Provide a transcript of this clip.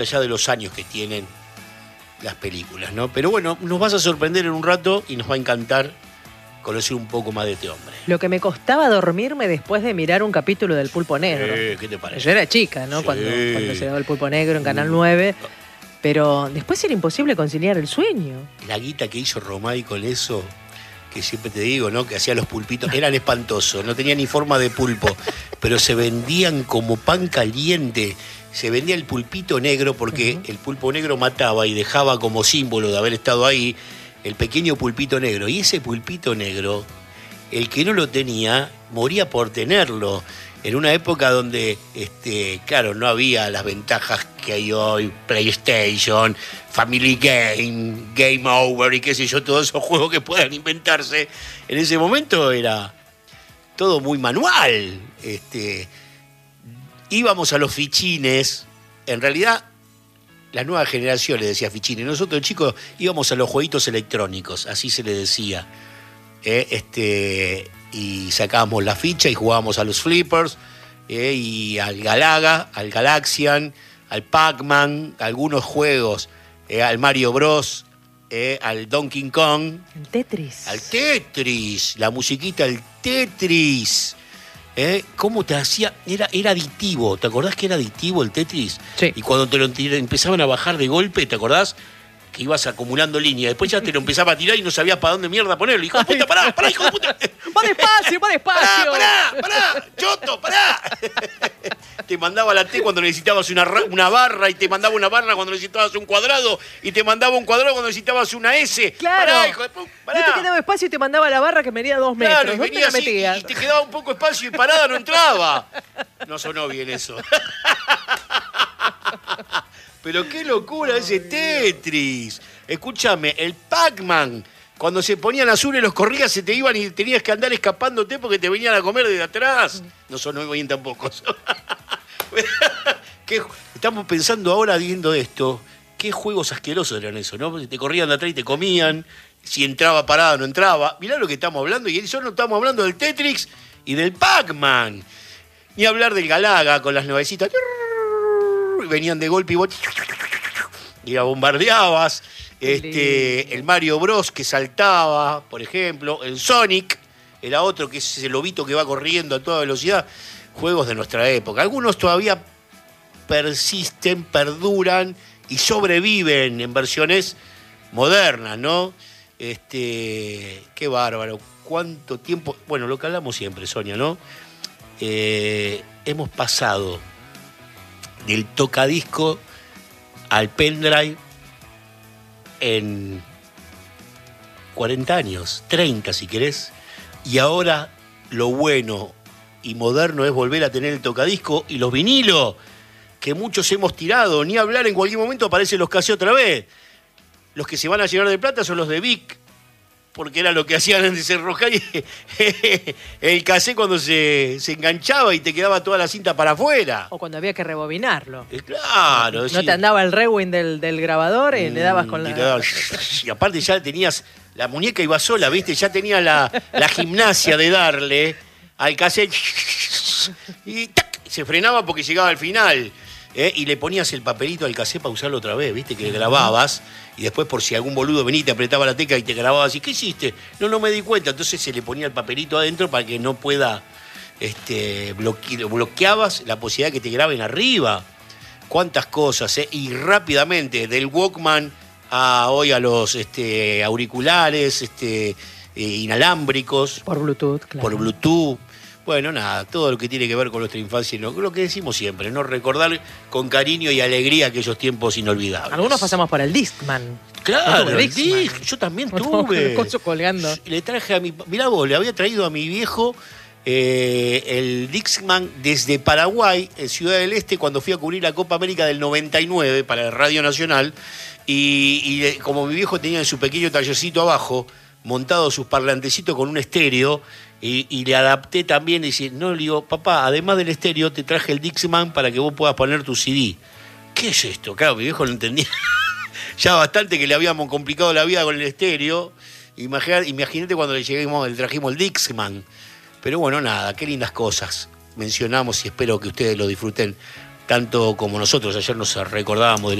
allá de los años que tienen las películas, ¿no? Pero bueno, nos vas a sorprender en un rato y nos va a encantar conocer un poco más de este hombre. Lo que me costaba dormirme después de mirar un capítulo del Pulpo Negro. ¿Qué te parece? Yo era chica, ¿no? Sí. Cuando se daba el Pulpo Negro en Canal 9. Pero después era imposible conciliar el sueño. La guita que hizo Romay con eso, que siempre te digo, ¿no? Que hacía los pulpitos, eran espantosos, no tenían ni forma de pulpo, pero se vendían como pan caliente. Se vendía el pulpito negro porque el pulpo negro mataba y dejaba como símbolo de haber estado ahí el pequeño pulpito negro. Y ese pulpito negro, el que no lo tenía, moría por tenerlo. En una época donde, claro, no había las ventajas que hay hoy, PlayStation, Family Game, Game Over y qué sé yo, todos esos juegos que puedan inventarse. En ese momento era todo muy manual. Íbamos a los fichines, en realidad las nuevas generaciones decía fichines, nosotros chicos íbamos a los jueguitos electrónicos, así se le decía. Y sacábamos la ficha y jugábamos a los flippers, y al Galaga, al Galaxian, al Pac-Man, algunos juegos, al Mario Bros, al Donkey Kong. El Tetris. Al Tetris, la musiquita, el Tetris. ¿Cómo te hacía? Era adictivo, ¿te acordás que era adictivo el Tetris? Sí. Y cuando te lo empezaban a bajar de golpe, ¿te acordás? Que ibas acumulando líneas, después ya te lo empezaba a tirar y no sabías para dónde mierda ponerlo. Hijo de puta, pará, hijo de puta. ¡Va despacio, va despacio! Pará, choto, pará. Te mandaba la T cuando necesitabas una barra, y te mandaba una barra cuando necesitabas un cuadrado, y te mandaba un cuadrado cuando necesitabas una S. Claro. Pará, hijo de puta, pará. No te quedaba espacio y te mandaba la barra que medía 2 metros. Claro, y ¿Dónde venía la así, metías? y te quedaba un poco espacio y parada no entraba. No sonó bien eso. Pero qué locura ese Tetris. Escúchame, el Pac-Man, cuando se ponían azules los corrías, se te iban y tenías que andar escapándote porque te venían a comer desde atrás. No sonó bien tampoco. Estamos pensando ahora, viendo esto, qué juegos asquerosos eran esos, ¿no? Te corrían de atrás y te comían, si entraba parada no entraba. Mirá lo que estamos hablando, y eso no estamos hablando del Tetris y del Pac-Man. Ni hablar del Galaga con las nubecitas. Venían de golpe y vos y la bombardeabas. El Mario Bros que saltaba, por ejemplo. El Sonic era otro, que es el lobito que va corriendo a toda velocidad. Juegos de nuestra época. Algunos todavía persisten, perduran y sobreviven en versiones modernas, ¿no? Qué bárbaro. Cuánto tiempo. Bueno, lo que hablamos siempre, Sonia, ¿no? Hemos pasado del tocadisco al pendrive en 40 años, 30 si querés, y ahora lo bueno y moderno es volver a tener el tocadisco y los vinilos, que muchos hemos tirado, ni hablar, en cualquier momento aparecen los cassés otra vez. Los que se van a llenar de plata son los de Vic, porque era lo que hacían antes de enrojar el cassette cuando se enganchaba y te quedaba toda la cinta para afuera. O cuando había que rebobinarlo. Claro. No te andaba el rewind del grabador y le dabas con la... Y aparte ya tenías, la muñeca iba sola, ¿viste? Ya tenía la gimnasia de darle al cassette y ¡tac! Se frenaba porque llegaba al final. Y le ponías el papelito al cassette para usarlo otra vez, ¿viste? Que le grababas. Y después, por si algún boludo venía y te apretaba la tecla y te grababa así, ¿qué hiciste? No me di cuenta. Entonces se le ponía el papelito adentro para que no pueda, bloqueabas la posibilidad de que te graben arriba. Cuántas cosas, Y rápidamente, del Walkman hoy a los auriculares inalámbricos. Por Bluetooth, claro. Por Bluetooth. Bueno, nada, todo lo que tiene que ver con nuestra infancia, lo que decimos siempre, ¿no? Recordar con cariño y alegría aquellos tiempos inolvidables. Algunos pasamos por el Discman. Claro, el Disc, yo también tuve. Con colgando. Le traje a mirá vos, le había traído a mi viejo el Discman desde Paraguay, en Ciudad del Este, cuando fui a cubrir la Copa América del 99 para Radio Nacional. Y como mi viejo tenía en su pequeño tallercito abajo, montado sus parlantecitos con un estéreo, y le adapté también, y dice, no, le digo, papá, además del estéreo, te traje el Discman para que vos puedas poner tu CD. ¿Qué es esto? Claro, mi viejo no entendía. Ya bastante que le habíamos complicado la vida con el estéreo. Imagínate cuando le trajimos el Discman. Pero bueno, nada, qué lindas cosas mencionamos y espero que ustedes lo disfruten tanto como nosotros ayer nos recordábamos de